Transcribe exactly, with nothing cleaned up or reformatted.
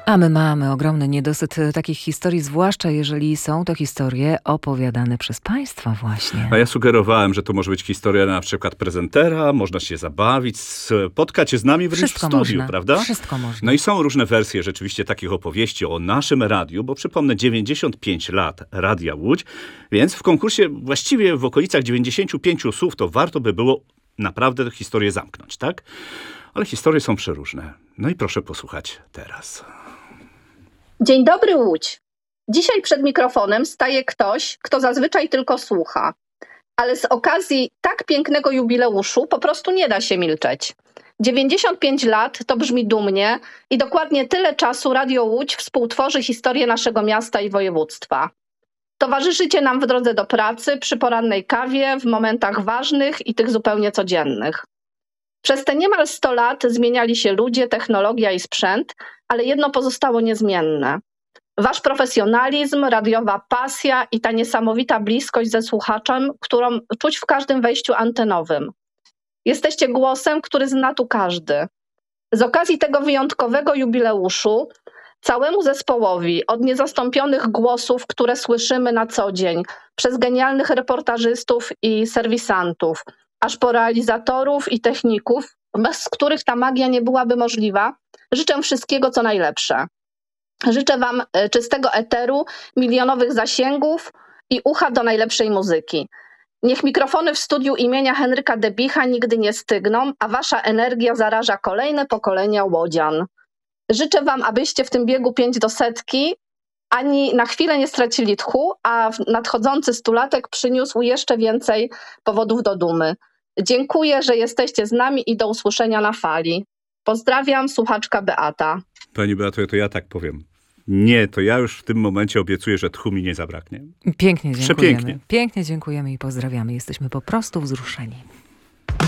A my mamy ogromny niedosyt takich historii, zwłaszcza jeżeli są to historie opowiadane przez państwa właśnie. A ja sugerowałem, że to może być historia na przykład prezentera, można się zabawić, spotkać się z nami wręcz Wszystko w studiu, można. prawda? Wszystko można. No i są różne wersje rzeczywiście takich opowieści o naszym radiu, bo przypomnę, dziewięćdziesiąt pięć lat Radia Łódź, więc w konkursie właściwie w okolicach dziewięćdziesięciu pięciu słów to warto by było naprawdę tę historię zamknąć, tak? Ale historie są przeróżne. No i proszę posłuchać teraz. Dzień dobry, Łódź. Dzisiaj przed mikrofonem staje ktoś, kto zazwyczaj tylko słucha. Ale z okazji tak pięknego jubileuszu po prostu nie da się milczeć. dziewięćdziesiąt pięć lat to brzmi dumnie i dokładnie tyle czasu Radio Łódź współtworzy historię naszego miasta i województwa. Towarzyszycie nam w drodze do pracy, przy porannej kawie, w momentach ważnych i tych zupełnie codziennych. Przez te niemal sto lat zmieniali się ludzie, technologia i sprzęt, ale jedno pozostało niezmienne. Wasz profesjonalizm, radiowa pasja i ta niesamowita bliskość ze słuchaczem, którą czuć w każdym wejściu antenowym. Jesteście głosem, który zna tu każdy. Z okazji tego wyjątkowego jubileuszu całemu zespołowi, od niezastąpionych głosów, które słyszymy na co dzień, przez genialnych reportażystów i serwisantów, aż po realizatorów i techników, bez których ta magia nie byłaby możliwa, życzę wszystkiego, co najlepsze. Życzę wam czystego eteru, milionowych zasięgów i ucha do najlepszej muzyki. Niech mikrofony w studiu imienia Henryka Debicha nigdy nie stygną, a wasza energia zaraża kolejne pokolenia łodzian. Życzę wam, abyście w tym biegu pięć do setki ani na chwilę nie stracili tchu, a nadchodzący stulatek przyniósł jeszcze więcej powodów do dumy. Dziękuję, że jesteście z nami i do usłyszenia na fali. Pozdrawiam, słuchaczka Beata. Pani Beato, to ja tak powiem. Nie, to ja już w tym momencie obiecuję, że tchu mi nie zabraknie. Pięknie dziękujemy. Przepięknie. Pięknie dziękujemy i pozdrawiamy. Jesteśmy po prostu wzruszeni.